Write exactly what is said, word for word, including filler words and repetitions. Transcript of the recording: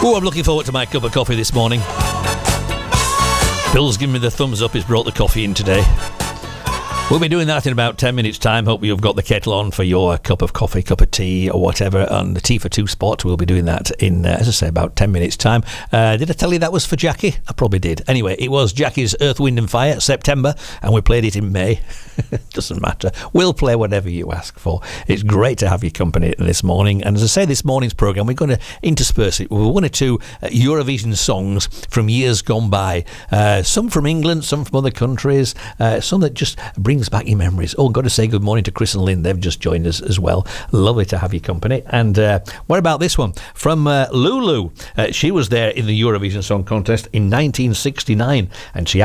Oh, I'm looking forward to my cup of coffee this morning. Bill's giving me the thumbs up. He's brought the coffee in today. We'll be doing that in about ten minutes' time. Hope you've got the kettle on for your cup of coffee, cup of tea, or whatever. On the tea for two spot, we'll be doing that in, uh, as I say, about ten minutes' time. Uh, did I tell you that was for Jackie? I probably did. Anyway, it was Jackie's Earth, Wind and Fire, September, and we played it in May. Doesn't matter. We'll play whatever you ask for. It's great to have your company this morning. And as I say, this morning's programme, we're going to intersperse it with one or two uh, Eurovision songs from years gone by. Uh, some from England, some from other countries, uh, some that just brings back your memories. Oh, got to say good morning to Chris and Lynn. They've just joined us as well. Lovely to have your company. And uh, what about this one from uh, Lulu? Uh, she was there in the Eurovision Song Contest in nineteen sixty-nine, and she